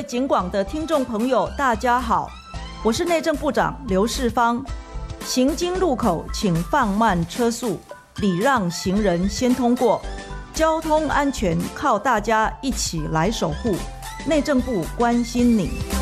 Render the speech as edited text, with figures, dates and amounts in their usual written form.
位警广的听众朋友，大家好，我是内政部长刘世芳。行经路口请放慢车速，礼让行人先通过。交通安全靠大家一起来守护。内政部关心你。